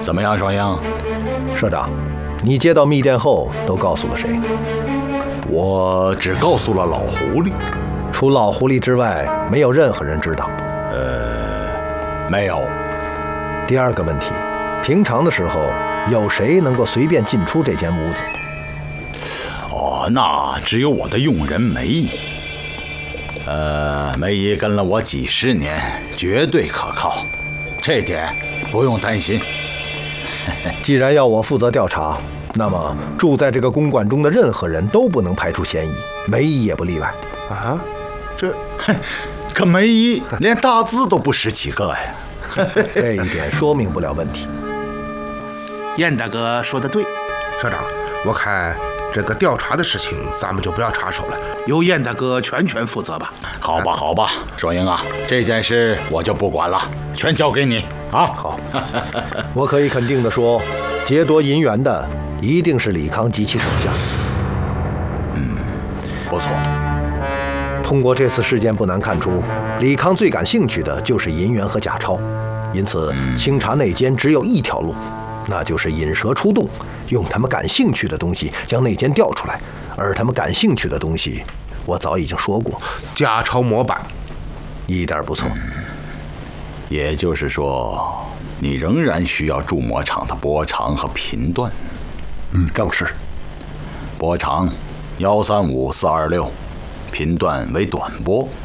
怎么样，双鹰？ 社长，你接到密电后都告诉了谁？ 我只告诉了老狐狸。 除老狐狸之外，没有任何人知道。 没有。 第二个问题，平常的时候，有谁能够随便进出这间屋子？ 哦，那只有我的佣人梅姨。梅姨跟了我几十年，绝对可靠，这点不用担心。 既然要我负责调查，那么住在这个公馆中的任何人都不能排除嫌疑，梅姨也不例外。 啊，这， 可梅姨连大字都不识几个呀。 这一点说明不了问题。 燕大哥说的对，社长，我看这个调查的事情咱们就不要插手了，由燕大哥全负责吧。 好吧，好吧，双鹰啊，这件事我就不管了，全交给你啊。 好，我可以肯定地说，劫夺银元的一定是李康及其手下。 不错。 通过这次事件不难看出，李康最感兴趣的就是银元和假钞，因此清查内奸只有一条路，那就是引蛇出洞，用他们感兴趣的东西将内奸调出来。而他们感兴趣的东西，我早已经说过， 假钞模板， 一点不错。 也就是说，你仍然需要铸模厂的波长和频段。 正是。 波长135-426，频段为短波。